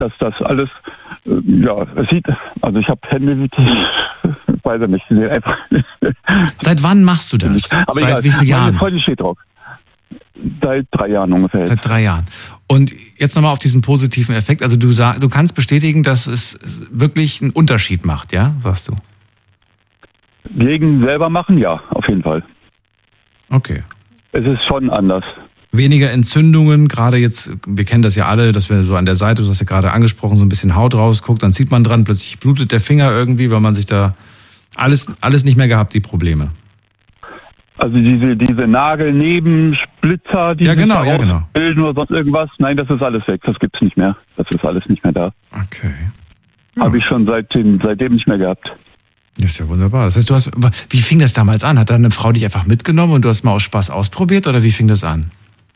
dass das alles, es sieht, also ich habe Hände, weiß ich nicht, die sehen einfach. Seit wann machst du das? Aber Seit egal, wie vielen Jahren? meine Freundin steht drauf. Seit 3 Jahren ungefähr. Seit 3 Jahren. Und jetzt nochmal auf diesen positiven Effekt. Also du kannst bestätigen, dass es wirklich einen Unterschied macht, ja? Sagst du? Gegen selber machen, ja, auf jeden Fall. Okay. Es ist schon anders. Weniger Entzündungen, gerade jetzt, wir kennen das ja alle, dass wir so an der Seite, du hast ja gerade angesprochen, so ein bisschen Haut rausguckt, dann zieht man dran, plötzlich blutet der Finger irgendwie, weil man sich da alles nicht mehr gehabt, die Probleme. Also diese Nagelnebensplitzer, die genau. bilden oder sonst irgendwas, nein, das ist alles weg, das gibt's nicht mehr. Das ist alles nicht mehr da. Okay. Ja. Habe ich schon seitdem nicht mehr gehabt. Das ist ja wunderbar. Das heißt, wie fing das damals an? Hat da eine Frau dich einfach mitgenommen und du hast mal aus Spaß ausprobiert oder wie fing das an?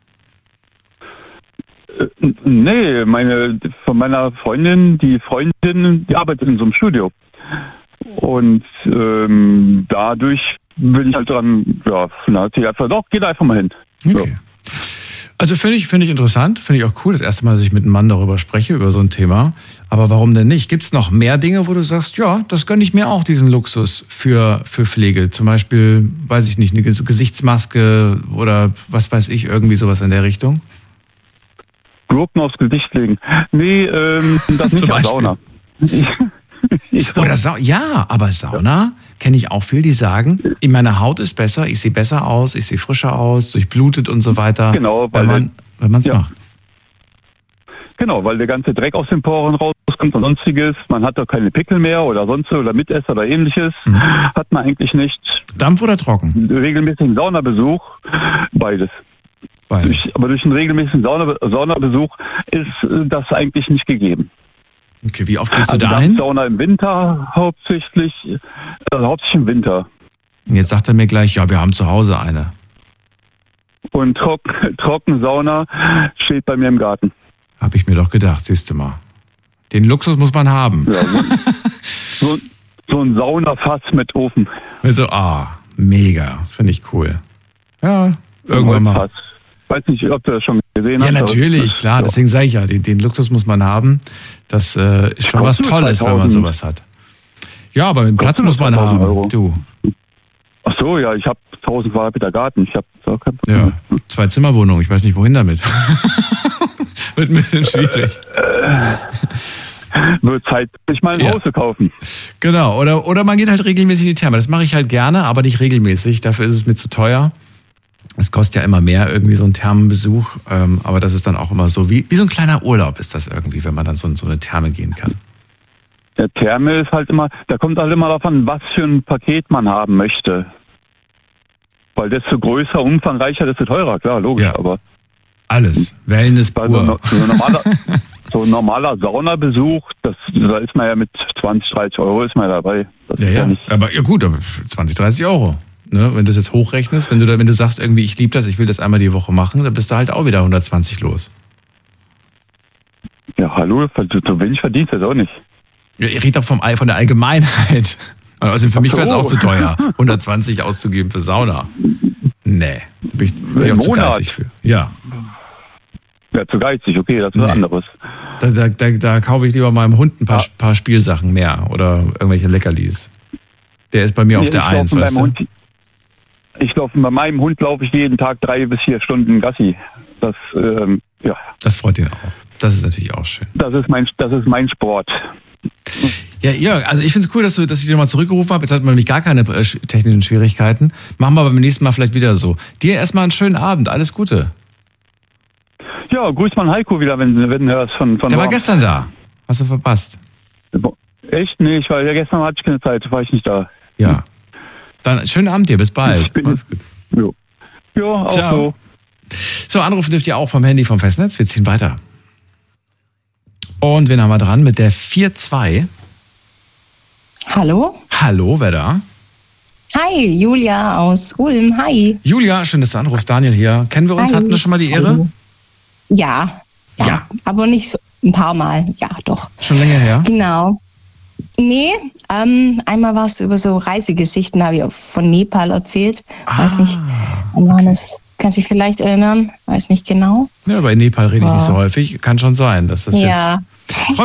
Nee, von meiner Freundin, die arbeitet in so einem Studio. Und dadurch bin ich halt dran, dann hat sie einfach, doch, geh da einfach mal hin. Okay. Also finde ich interessant, finde ich auch cool, das erste Mal, dass ich mit einem Mann darüber spreche, über so ein Thema. Aber warum denn nicht? Gibt es noch mehr Dinge, wo du sagst, ja, das gönne ich mir auch, diesen Luxus für Pflege? Zum Beispiel, weiß ich nicht, eine Gesichtsmaske oder was weiß ich, irgendwie sowas in der Richtung? Gurken aufs Gesicht legen. Nee, das nicht als Sauna. Oder aber Sauna kenne ich auch viel, die sagen, meine Haut ist besser, ich sehe besser aus, ich sehe frischer aus, durchblutet und so weiter. Genau, wenn man es macht. Genau, weil der ganze Dreck aus den Poren rauskommt und sonstiges. Man hat da keine Pickel mehr oder sonst oder Mitesser oder ähnliches. Hat man eigentlich nicht. Dampf oder trocken? Regelmäßigen Saunabesuch, beides. Aber durch einen regelmäßigen Saunabesuch ist das eigentlich nicht gegeben. Okay, wie oft gehst du dahin? Sauna im Winter hauptsächlich im Winter. Und jetzt sagt er mir gleich, ja, wir haben zu Hause eine. Und Trockensauna steht bei mir im Garten. Hab ich mir doch gedacht, siehst du mal. Den Luxus muss man haben. Ja, so ein Saunafass mit Ofen. Also, mega, finde ich cool. Ja, irgendwann mal. Weiß nicht, ob du das schon gesehen hast. Ja, natürlich, klar. Deswegen sage ich ja, den Luxus muss man haben. Das ist schon was Tolles, wenn man sowas hat. Ja, aber den Platz muss man haben. Euro. Du. Ach so, ja, ich habe 1000 Quadratmeter Garten. Ich habe kein Problem. Ja, 2-Zimmer-Wohnung. Ich weiß nicht, wohin damit. Wird ein bisschen schwierig. Wird Zeit, sich mal ein Haus zu kaufen. Genau, oder man geht halt regelmäßig in die Therme. Das mache ich halt gerne, aber nicht regelmäßig. Dafür ist es mir zu teuer. Es kostet ja immer mehr, irgendwie so ein Thermenbesuch. Aber das ist dann auch immer so, wie so ein kleiner Urlaub ist das irgendwie, wenn man dann so eine Therme gehen kann. Der Therme ist halt immer, da kommt halt immer darauf an, was für ein Paket man haben möchte. Weil desto größer, umfangreicher, desto teurer, klar, logisch. Ja. Aber alles, Wellness pur. So ein normaler Saunabesuch, da ist man ja mit 20, 30 Euro ist man dabei. Das ist ja nicht. Aber 20, 30 Euro. Ne? Wenn du das jetzt hochrechnest, wenn du sagst irgendwie, ich liebe das, ich will das einmal die Woche machen, dann bist du halt auch wieder 120 los. Ja, hallo, so wenig verdienst du das auch nicht. Ich rede doch von der Allgemeinheit. Also für mich wäre es auch zu teuer, 120 auszugeben für Sauna. Nee, bin ich auch zu geizig für. Ja. Ja, zu geizig, okay, das ist was anderes. Da kaufe ich lieber meinem Hund ein paar Spielsachen mehr oder irgendwelche Leckerlis. Der ist bei mir auf der 1, weißt du? Bei meinem Hund laufe ich jeden Tag 3 bis 4 Stunden Gassi. Das freut ihn auch. Das ist natürlich auch schön. Das ist mein Sport. Ja, Jörg, also ich finde es cool, dass ich dich nochmal zurückgerufen habe. Jetzt hat man nämlich gar keine technischen Schwierigkeiten. Machen wir beim nächsten Mal vielleicht wieder so. Dir erstmal einen schönen Abend. Alles Gute. Ja, grüß mal Heiko wieder, wenn du hörst von Der war gestern da. Hast du verpasst? Echt? Nee, gestern hatte ich keine Zeit, war ich nicht da. Ja. Dann schönen Abend dir, bis bald. Mach's gut. Jo. Ja, auch ciao. So, anrufen dürft ihr auch vom Handy vom Festnetz. Wir ziehen weiter. Und wen haben wir dran mit der 4-2? Hallo? Hallo, wer da? Hi, Julia aus Ulm. Hi. Julia, schön, dass du anrufst. Daniel hier. Kennen wir uns? Hi. Hatten wir schon mal die Ehre? Hallo. Ja. Aber nicht so ein paar Mal. Ja, doch. Schon länger her? Genau. Nee, einmal warst du über so Reisegeschichten, habe ich auch von Nepal erzählt. Weiß nicht, Johannes, kannst du dich vielleicht erinnern? Weiß nicht genau. Ja, aber in Nepal rede ich nicht so häufig. Kann schon sein, dass das ja. Frau